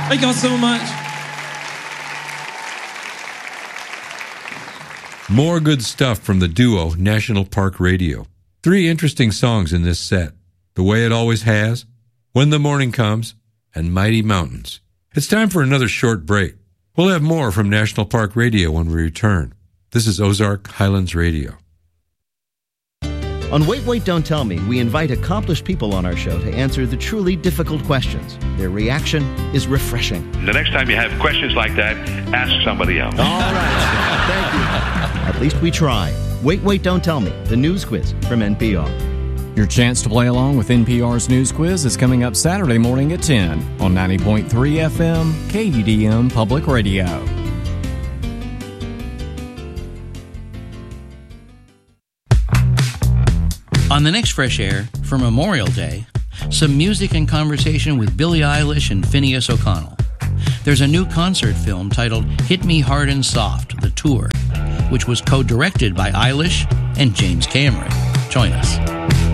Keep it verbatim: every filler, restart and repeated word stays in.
Thank y'all so much. More good stuff from the duo National Park Radio. Three interesting songs in this set. The Way It Always Has, When the Morning Comes, and Mighty Mountains. It's time for another short break. We'll have more from National Park Radio when we return. This is Ozark Highlands Radio. On Wait, Wait, Don't Tell Me, we invite accomplished people on our show to answer the truly difficult questions. Their reaction is refreshing. The next time you have questions like that, ask somebody else. All right, thank you. At least we try. Wait, Wait, Don't Tell Me, the news quiz from N P R. Your chance to play along with N P R's News Quiz is coming up Saturday morning at ten on ninety point three F M, K U D M Public Radio. On the next Fresh Air, for Memorial Day, some music and conversation with Billie Eilish and Phineas O'Connell. There's a new concert film titled Hit Me Hard and Soft, The Tour, which was co-directed by Eilish and James Cameron. Join us.